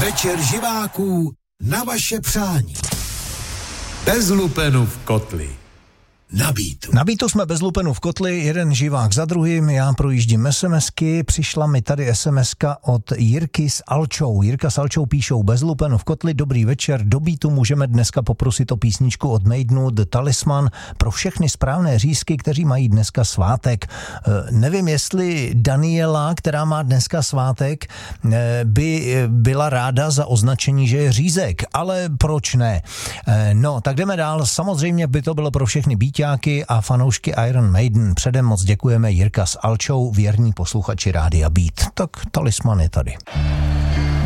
Večer živáků na vaše přání. Bez lupenu v kotli. Na Beatu jsme bez lupenu v kotli, jeden živák za druhým, já projíždím SMSky, přišla mi tady SMSka od Jirky s Alčou. Jirka s Alčou píšou bez lupenu v kotli, dobrý večer, do Beatu můžeme dneska poprosit o písničku od Maidenu The Talisman pro všechny správné řízky, kteří mají dneska svátek. Nevím, jestli Daniela, která má dneska svátek, by byla ráda za označení, že je řízek, ale proč ne? No, tak jdeme dál, samozřejmě by to bylo pro všechny Beaťáky a fanoušky Iron Maiden. Předem moc děkujeme, Jirka s Alčou, věrní posluchači Rádia Beat. Tak Talisman je tady.